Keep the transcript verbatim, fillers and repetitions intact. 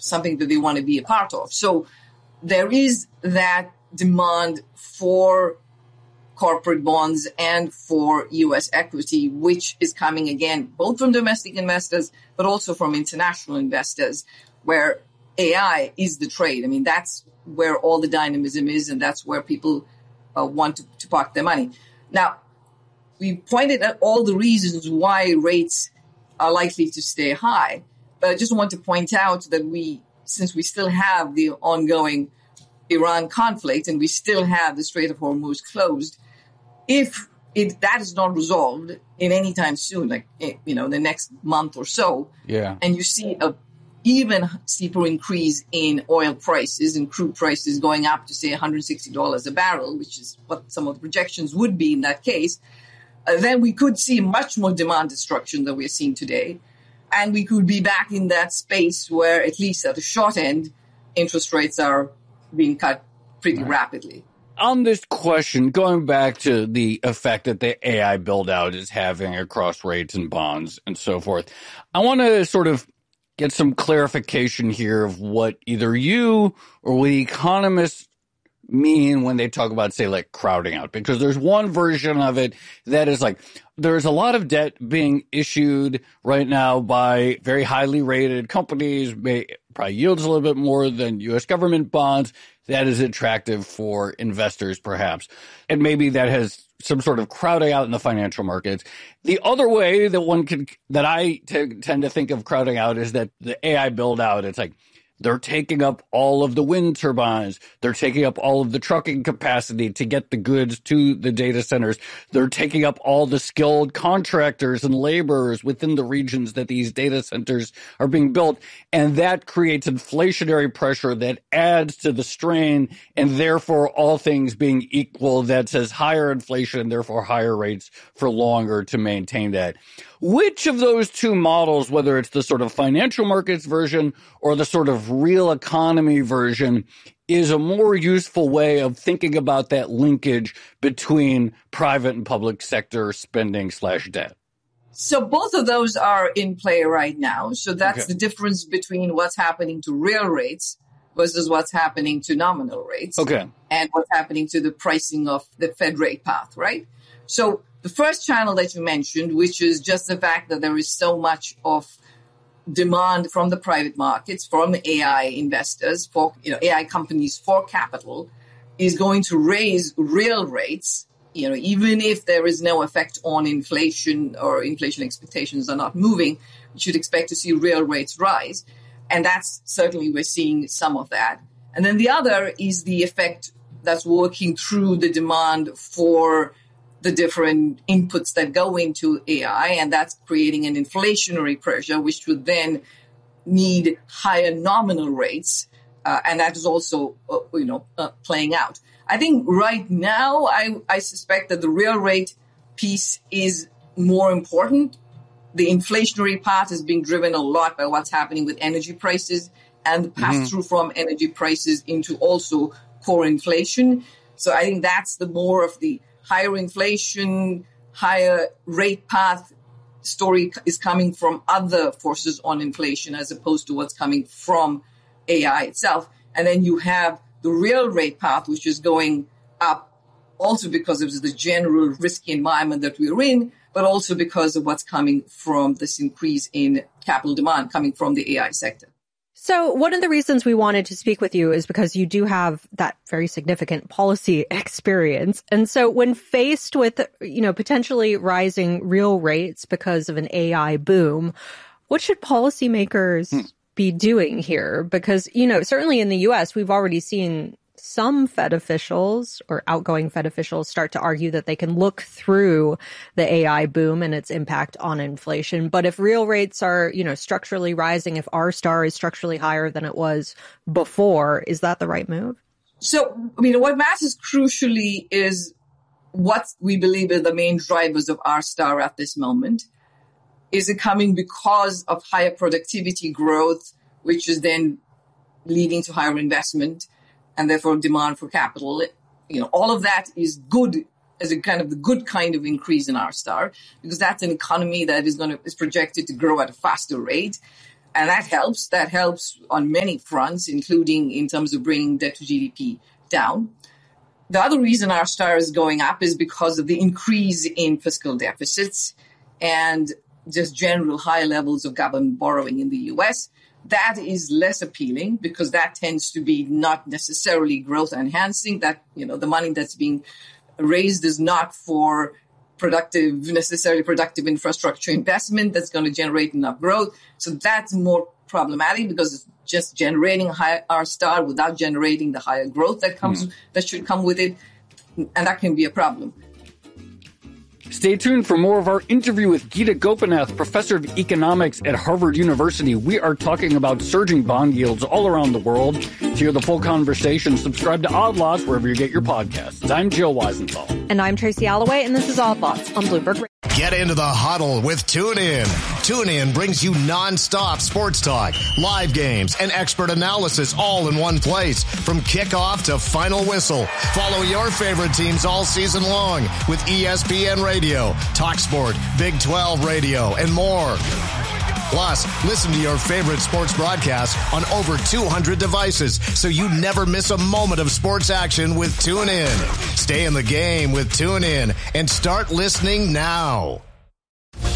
something that they want to be a part of. So there is that demand for corporate bonds and for U S equity, which is coming again, both from domestic investors, but also from international investors, where A I is the trade. I mean, that's where all the dynamism is, and that's where people uh, want to, to park their money. Now, we pointed at all the reasons why rates are likely to stay high, but I just want to point out that we, since we still have the ongoing Iran conflict and we still have the Strait of Hormuz closed, if it, that is not resolved in any time soon, like, you know, the next month or so, yeah, and you see a even steeper increase in oil prices and crude prices going up to, say, one hundred sixty dollars a barrel, which is what some of the projections would be in that case, uh, then we could see much more demand destruction than we're seeing today. And we could be back in that space where, at least at the short end, interest rates are being cut pretty right. rapidly. On this question, going back to the effect that the A I build-out is having across rates and bonds and so forth, I want to sort of get some clarification here of what either you or what economists mean when they talk about, say, like crowding out, because there's one version of it that is like, there's a lot of debt being issued right now by very highly rated companies, may probably yields a little bit more than U S government bonds. That is attractive for investors, perhaps. And maybe that has some sort of crowding out in the financial markets. The other way that one can, that I t- tend to think of crowding out is that the A I build out, it's like, they're taking up all of the wind turbines. They're taking up all of the trucking capacity to get the goods to the data centers. They're taking up all the skilled contractors and laborers within the regions that these data centers are being built. And that creates inflationary pressure that adds to the strain. And therefore, all things being equal, that says higher inflation and therefore higher rates for longer to maintain that. Which of those two models, whether it's the sort of financial markets version or the sort of real economy version, is a more useful way of thinking about that linkage between private and public sector spending slash debt? So both of those are in play right now. So that's Okay. the difference between what's happening to real rates versus what's happening to nominal rates. Okay. And what's happening to the pricing of the Fed rate path, right? So the first channel that you mentioned, which is just the fact that there is so much of demand from the private markets, from A I investors, for you know A I companies for capital, is going to raise real rates. You know, even if there is no effect on inflation or inflation expectations are not moving, you should expect to see real rates rise, and that's certainly we're seeing some of that. And then the other is the effect that's working through the demand for the different inputs that go into A I, and that's creating an inflationary pressure, which would then need higher nominal rates, uh, and that is also, uh, you know, uh, playing out. I think right now, I, I suspect that the real rate piece is more important. The inflationary part is being driven a lot by what's happening with energy prices and the pass-through mm-hmm. from energy prices into also core inflation. So I think that's the more of the higher inflation, higher rate path story is coming from other forces on inflation as opposed to what's coming from A I itself. And then you have the real rate path, which is going up also because of the general risky environment that we're in, but also because of what's coming from this increase in capital demand coming from the A I sector. So one of the reasons we wanted to speak with you is because you do have that very significant policy experience. And so when faced with, you know, potentially rising real rates because of an A I boom, what should policymakers hmm. be doing here? Because, you know, certainly in the U S, we've already seen some Fed officials or outgoing Fed officials start to argue that they can look through the A I boom and its impact on inflation. But if real rates are, you know, structurally rising, if R star is structurally higher than it was before, is that the right move? So, I mean, what matters crucially is what we believe are the main drivers of R star at this moment. Is it coming because of higher productivity growth, which is then leading to higher investment and therefore demand for capital? You know, all of that is good as a kind of the good kind of increase in R star, because that's an economy that is going to is projected to grow at a faster rate. And that helps. That helps on many fronts, including in terms of bringing debt to G D P down. The other reason our star is going up is because of the increase in fiscal deficits and just general high levels of government borrowing in the U S. That is less appealing because that tends to be not necessarily growth enhancing. That, you know, the money that's being raised is not for productive, necessarily productive infrastructure investment that's going to generate enough growth. So that's more problematic because it's just generating a high R star without generating the higher growth that comes, mm. that should come with it. And that can be a problem. Stay tuned for more of our interview with Geeta Gopinath, professor of economics at Harvard University. We are talking about surging bond yields all around the world. To hear the full conversation, subscribe to Odd Lots wherever you get your podcasts. I'm Joe Weisenthal. And I'm Tracy Alloway, and this is Odd Lots on Bloomberg Radio. Get into the huddle with TuneIn. TuneIn brings you nonstop sports talk, live games, and expert analysis all in one place. From kickoff to final whistle. Follow your favorite teams all season long with E S P N Radio, TalkSport, Big twelve Radio, and more. Plus, listen to your favorite sports broadcasts on over two hundred devices so you never miss a moment of sports action with TuneIn. Stay in the game with TuneIn and start listening now.